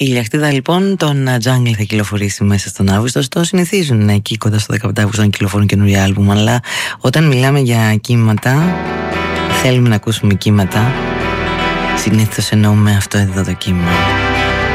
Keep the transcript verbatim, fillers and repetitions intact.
Η ηλιακτίδα λοιπόν των Jungle θα κυκλοφορήσει μέσα στον Αύγουστο. Το συνηθίζουν εκεί κοντά στο δεκαπέντε Αύγουστο να κυκλοφορούν καινούργια άλμπουμ. Αλλά όταν μιλάμε για κύματα, θέλουμε να ακούσουμε κύματα, συνήθως εννοούμε αυτό εδώ το κύμα.